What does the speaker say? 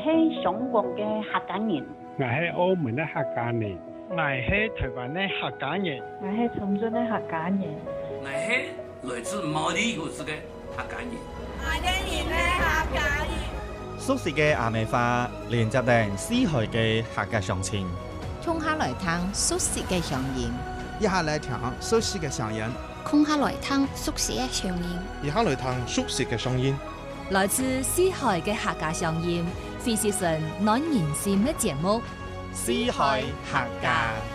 係香港嘅客家人， 我係澳門嘅客家人， 我係台灣嘅客家人， 我係長春嘅客家人， 我係來自毛里求斯嘅客家人， 我哋係客家人。 熟悉嘅阿美話，連接定四海嘅客家鄉親。 衝下來聽熟悉嘅聲音， 一下來聽熟悉嘅聲音， 空下來聽熟悉嘅聲音， 一下來聽熟悉嘅聲音。 來自四海嘅客家聲音，費時順暖人心嘅節目， 四海客家。